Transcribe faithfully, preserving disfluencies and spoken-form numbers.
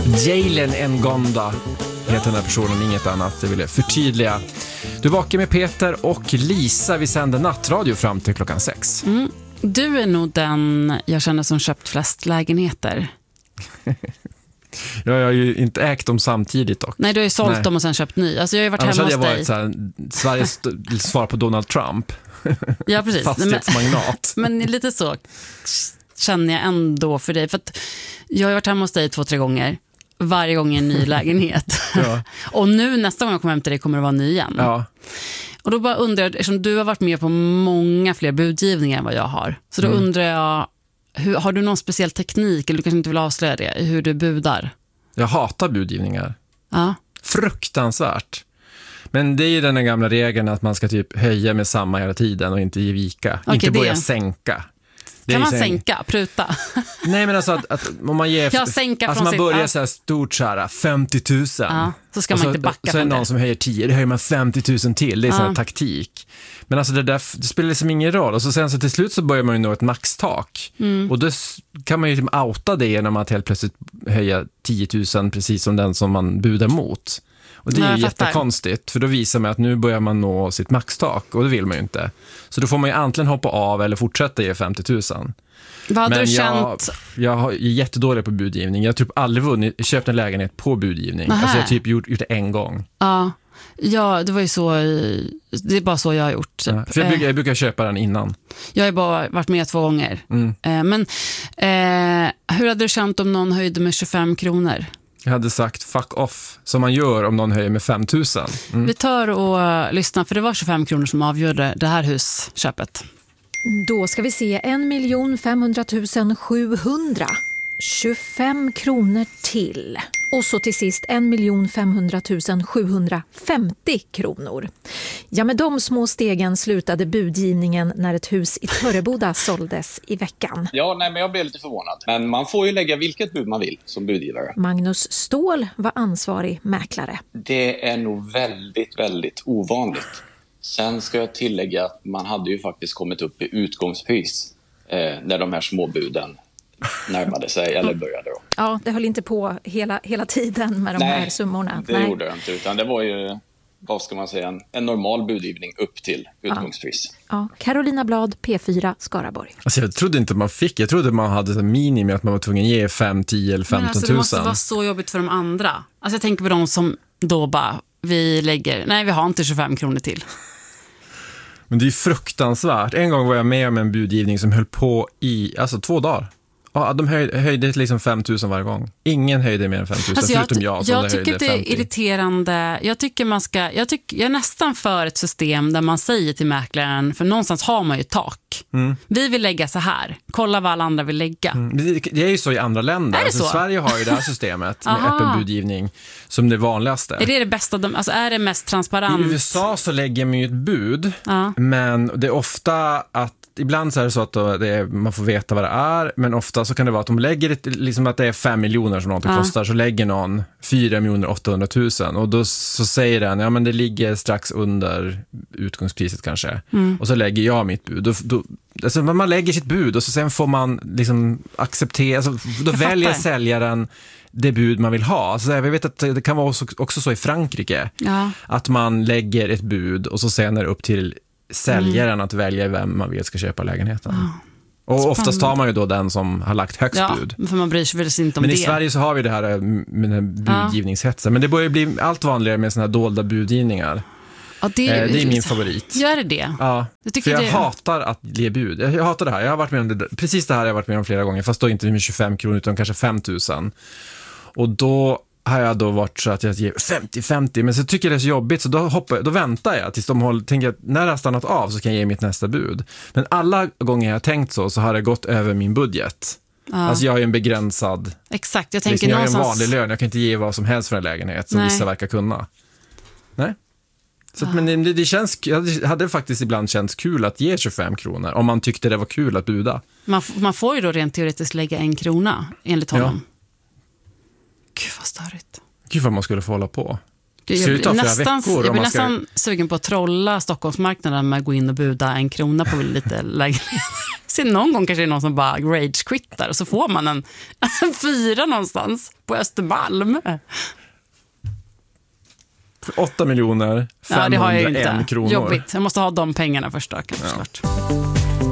Jalen Ngonda heter den här personen, inget annat. Det vill jag förtydliga. Du vakar med Peter och Lisa. Vi sänder nattradio fram till klockan sex. Mm. Du är nog den jag känner som köpt flest lägenheter. Jag har ju inte ägt dem samtidigt dock. Nej, du har ju sålt Nej. dem och sen köpt ny. Alltså jag har ju varit Annars hemma hos hade jag dig. varit så här, Sveriges svar på Donald Trump. Ja, precis. Fastighetsmagnat. Men, men lite så känner jag ändå för dig. För att jag har varit hemma hos dig två, tre gånger. Varje gång i en ny lägenhet. Ja. Och nu nästa gång jag kommer hem till dig kommer det vara ny igen. Ja. Och då bara undrar jag, eftersom du har varit med på många fler budgivningar än vad jag har. Så då mm. undrar jag, hur, har du någon speciell teknik, eller du kanske inte vill avslöja det, hur du budar? Jag hatar budgivningar. Ja. Fruktansvärt. Men det är ju den här gamla regeln att man ska typ höja med samma hela tiden och inte ge vika. Okej, inte börja det. sänka. Det Kan man sen... sänka, pruta? Nej, men alltså att, att om man ger... Ja, sänka alltså från man sitt... börjar ja. så här stort så här, femtio tusen. Ja, så ska man så, inte backa så är det från någon det. som höjer tio, det höjer man femtio tusen till. Det är Ja. sån här taktik. Men alltså det där, det spelar liksom ingen roll. Och så sen så till slut så börjar man ju nå ett maxtak. Mm. Och då kan man ju liksom outa det genom att helt plötsligt höja tio tusen precis som den som man budar mot. Och det är ju jättekonstigt, för då visar man att nu börjar man nå sitt maxtak, och det vill man ju inte. Så då får man ju antingen hoppa av eller fortsätta ge femtio tusen. Vad hade Men du jag, känt? jag är jättedålig på budgivning. Jag har typ aldrig vunnit, köpt en lägenhet på budgivning. Nähä. Alltså jag har typ gjort, gjort det en gång. Ja. Ja, det var ju så. Det är bara så jag har gjort. Typ. Ja, för jag brukar, jag brukar köpa den innan. Jag har bara varit med två gånger. Mm. Men eh, hur hade du känt om någon höjde med tjugofem kronor? Jag hade sagt fuck off, som man gör om någon höjer med fem tusen. Mm. Vi tar och lyssnar, för det var tjugofem kronor som avgjorde det här husköpet. Då ska vi se en miljon femhundratusen sjuhundra. tjugofem kronor till. Och så till sist en miljon femhundratusen sjuhundrafemtio kronor. Ja, med de små stegen slutade budgivningen när ett hus i Törreboda såldes i veckan. Ja, nej, men jag blev lite förvånad. Men man får ju lägga vilket bud man vill som budgivare. Magnus Ståhl var ansvarig mäklare. Det är nog väldigt, väldigt ovanligt. Sen ska jag tillägga att man hade ju faktiskt kommit upp i utgångspris eh, när de här småbuden närmade sig eller började då. Ja, det höll inte på hela, hela tiden med de Nej, här summorna. det Nej. gjorde det inte, utan det var ju, vad ska man säga, en, en normal budgivning upp till utgångspris. Ja. Ja. Carolina Blad, P fyra, Skaraborg. Alltså jag trodde inte man fick, jag trodde man hade en minimi att man var tvungen att ge fem, tio eller femton tusen. Men alltså, det måste vara så jobbigt för de andra. Alltså jag tänker på de som då bara, vi lägger, nej vi har inte tjugofem kronor till. Men det är ju fruktansvärt. En gång var jag med om en budgivning som höll på i, alltså två dagar. Ja, de höjde, höjde liksom fem tusen varje gång. Ingen höjde mer än fem tusen, alltså jag, förutom jag som jag höjde tycker det är femtio. irriterande. Jag tycker man ska, jag, tycker, jag är nästan för ett system där man säger till mäklaren, för någonstans har man ju tak. Mm. Vi vill lägga så här. Kolla vad alla andra vill lägga. Mm. Det, det är ju så i andra länder. Är det alltså, så? Sverige har ju det här systemet med öppen budgivning som det vanligaste. Är det det bästa? Alltså är det mest transparent? I U S A så lägger man ju ett bud, ja. Men det är ofta att ibland så är det så att det är, man får veta vad det är, men ofta så kan det vara att de lägger ett, liksom att det är fem miljoner som något ja. kostar, så lägger någon fyra miljoner åttahundratusen och då så säger den, ja men det ligger strax under utgångspriset kanske. Mm. Och så lägger jag mitt bud. Då, då, alltså man lägger sitt bud och så sen får man liksom acceptera, alltså, då jag väljer fattar. säljaren det bud man vill ha. Alltså, jag vet att det kan vara också, också så i Frankrike ja. att man lägger ett bud och så sen är det upp till säljaren mm. att välja vem man vill ska köpa lägenheten. Ja. Och Spännande. Oftast tar man ju då den som har lagt högst ja, bud. För man bryr sig väl inte om men det. Men i Sverige så har vi det här med den här budgivningshetsen. Ja. Men det börjar bli allt vanligare med såna här dolda budgivningar. Ja, det, är, eh, det är min favorit. Gör det det? Ja, jag för jag det... hatar att ge bud. Jag, jag hatar det här. Jag har varit med om det, precis det här har jag varit med om flera gånger. Fast då inte med tjugofem kronor utan kanske fem tusen. Och då har jag då varit så att jag ger femtio femtio, men så tycker jag det är så jobbigt så då, hoppar, då väntar jag tills de håller, tänker att när det har stannat av så kan jag ge mitt nästa bud. Men alla gånger jag har tänkt så så har det gått över min budget. Ja. Alltså jag är en begränsad. Exakt, jag tänker liksom, jag någonstans... är en vanlig lön, jag kan inte ge vad som helst för en lägenhet som Nej. vissa verkar kunna. Nej. Så att, men det, det känns, det hade faktiskt ibland känts kul att ge tjugofem kronor om man tyckte det var kul att buda. Man, man får ju då rent teoretiskt lägga en krona enligt honom. Ja. Gud vad störigt. Gud vad man skulle få hålla på. Gud, Ser jag det ta blir flera nästan, veckor om jag blir man ska- nästan sugen på att trolla Stockholmsmarknaden med att gå in och buda en krona på lite lägenhet. Se, någon gång kanske det är någon som bara rage-quittar och så får man en, en fyra någonstans på Östermalm. åtta miljoner Ja, det har jag ju femhundraen inte. kronor. Jobbigt. Jag måste ha de pengarna först då, såklart.